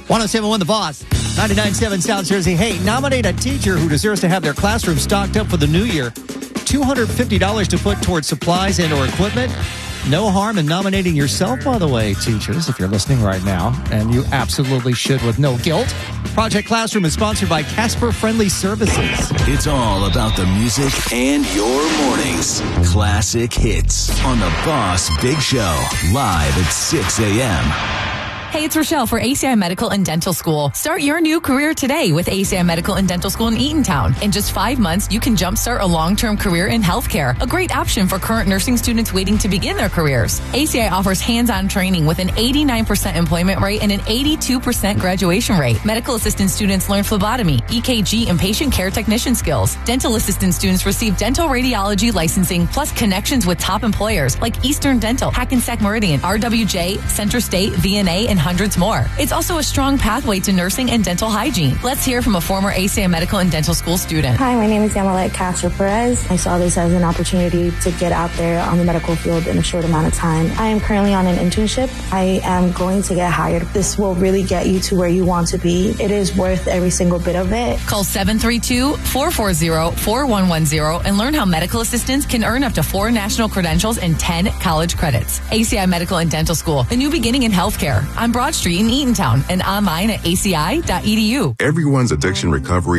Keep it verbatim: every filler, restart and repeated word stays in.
one oh seven point one The Boss, ninety-nine point seven South Jersey. Hey, nominate a teacher who deserves to have their classroom stocked up for the new year. two hundred fifty dollars to put towards supplies and or equipment. No harm in nominating yourself, by the way, teachers, if you're listening right now, and you absolutely should with no guilt. Project Classroom is sponsored by Casper Friendly Services. It's all about the music and your mornings. Classic hits on The Boss Big Show, live at six a.m. Hey, it's Rochelle for A C I Medical and Dental School. Start your new career today with A C I Medical and Dental School in Eatontown. In just five months, you can jumpstart a long-term career in healthcare, a great option for current nursing students waiting to begin their careers. A C I offers hands-on training with an eighty-nine percent employment rate and an eighty-two percent graduation rate. Medical assistant students learn phlebotomy, E K G, and patient care technician skills. Dental assistant students receive dental radiology licensing, plus connections with top employers like Eastern Dental, Hackensack Meridian, R W J, Central State, V N A, and hundreds more. It's also a strong pathway to nursing and dental hygiene. Let's hear from a former A C I Medical and Dental School student. Hi, my name is Yamalet Castro Perez. I saw this as an opportunity to get out there on the medical field in a short amount of time. I am currently on an internship. I am going to get hired. This will really get you to where you want to be. It is worth every single bit of it. Call seven three two, four four zero, four one one zero and learn how medical assistants can earn up to four national credentials and ten college credits. A C I Medical and Dental School, a new beginning in healthcare on Broad Street in Eatontown and online at A C I dot E D U. Everyone's addiction recovery